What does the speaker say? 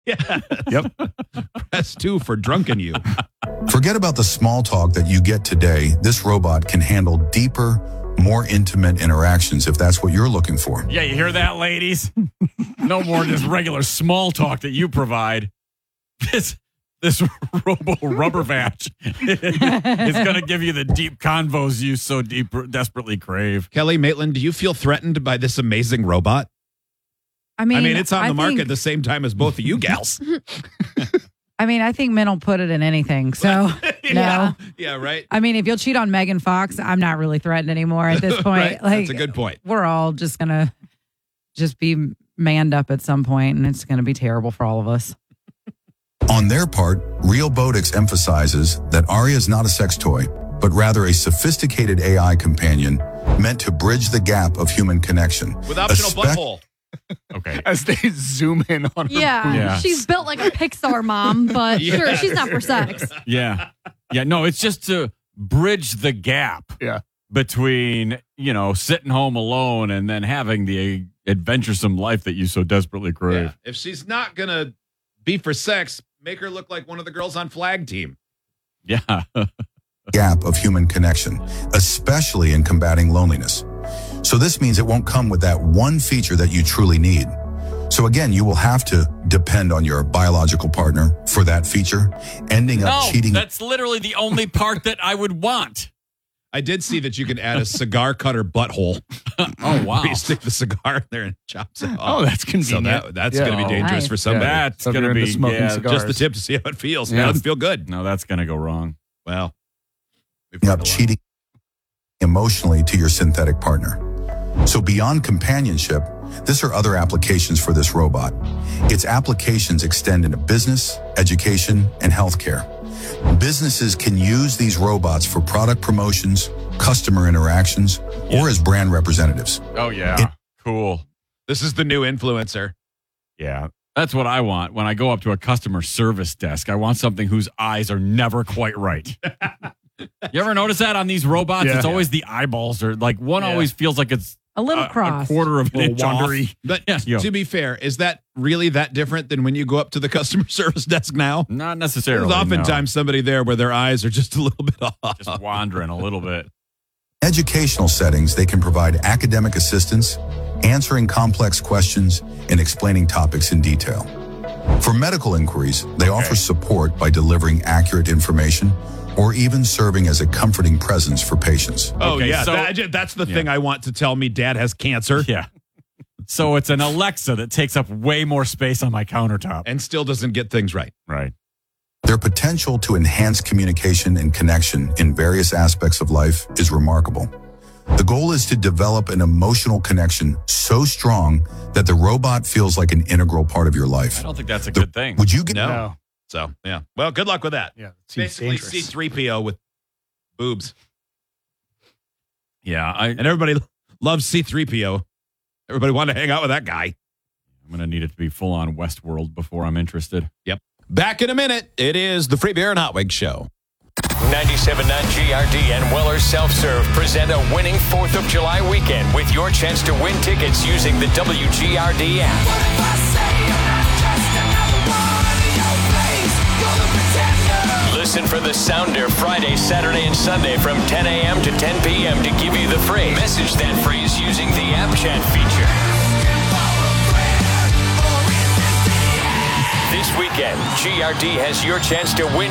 Yeah. Yep. Press 2 for drunken you. Forget about the small talk that you get today. This robot can handle deeper, more intimate interactions if that's what you're looking for. Yeah, you hear that, ladies? No more just regular small talk that you provide. This robo rubber vatch is going to give you the deep convos you so desperately crave. Kelly, Maitland, do you feel threatened by this amazing robot? I mean, it's on the market at the same time as both of you gals. I mean, I think men will put it in anything. So, no. Yeah, right. I mean, if you'll cheat on Megan Fox, I'm not really threatened anymore at this point. Right. That's a good point. We're all just going to be manned up at some point, and it's going to be terrible for all of us. On their part, Realbotix emphasizes that Aria is not a sex toy, but rather a sophisticated AI companion meant to bridge the gap of human connection. With optional butthole. Okay. As they zoom in on her. Yeah. She's built like a Pixar mom, but sure, she's not for sex. Yeah. Yeah, no, it's just to bridge the gap between, sitting home alone and then having the adventuresome life that you so desperately crave. Yeah. If she's not going to be for sex, make her look like one of the girls on Flag Team. Yeah. Gap of human connection, especially in combating loneliness. So this means it won't come with that one feature that you truly need. So again, you will have to depend on your biological partner for that feature, ending up cheating. That's literally the only part that I would want. I did see that you can add a cigar cutter butthole. Oh, wow. Where you stick the cigar in there and chops it off. Oh, that's convenient. So that's going to be dangerous for somebody. That's going to be just the tip to see how it feels. Yeah. It doesn't feel good. No, that's going to go wrong. Well, up cheating emotionally to your synthetic partner. So beyond companionship, there are other applications for this robot. Its applications extend into business, education, and healthcare. Businesses can use these robots for product promotions, customer interactions, or as brand representatives. Oh, yeah. Cool. This is the new influencer. Yeah. That's what I want. When I go up to a customer service desk, I want something whose eyes are never quite right. You ever notice that on these robots? Yeah. It's always the eyeballs, or like one always feels like it's a little cross, a quarter of an inch off. But to be fair, is that really that different than when you go up to the customer service desk now? Not necessarily. There's oftentimes somebody there where their eyes are just a little bit off. Just wandering a little bit. Educational settings, they can provide academic assistance, answering complex questions, and explaining topics in detail. For medical inquiries, they offer support by delivering accurate information or even serving as a comforting presence for patients. Oh, yeah. So, that's the thing I want to tell me dad has cancer. Yeah. So it's an Alexa that takes up way more space on my countertop. And still doesn't get things right. Right. Their potential to enhance communication and connection in various aspects of life is remarkable. The goal is to develop an emotional connection so strong that the robot feels like an integral part of your life. I don't think that's a good thing. Would you get No. So, yeah. Well, good luck with that. Yeah. Basically, C-3PO with boobs. Yeah. And everybody loves C-3PO. Everybody wanted to hang out with that guy. I'm going to need it to be full on Westworld before I'm interested. Yep. Back in a minute. It is the Free Beer and Hot Wings Show. 97.9 GRD and Weller Self-Serve present a winning 4th of July weekend with your chance to win tickets using the WGRD app. Listen for the Sounder Friday, Saturday, and Sunday from 10 a.m. to 10 p.m. to give you the phrase. Message that phrase using the app chat feature. This weekend, GRD has your chance to win